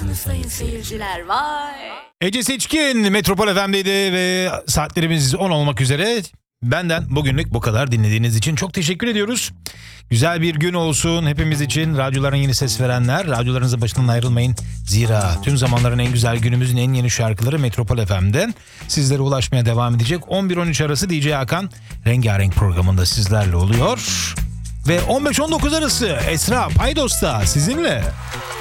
biliyorsunuz sayın seyirciler. Vay. Ece Seçkin Metropol FM'deydi ve saatlerimiz 10 olmak üzere. Benden bugünlük bu kadar. Dinlediğiniz için çok teşekkür ediyoruz. Güzel bir gün olsun hepimiz için. Radyoların yeni ses verenler, radyolarınızın başından ayrılmayın. Zira tüm zamanların en güzel, günümüzün en yeni şarkıları Metropol FM'den sizlere ulaşmaya devam edecek. 11-13 arası DJ Hakan Rengarenk programında sizlerle oluyor. Ve 15-19 arası Esra Paydos'ta sizinle.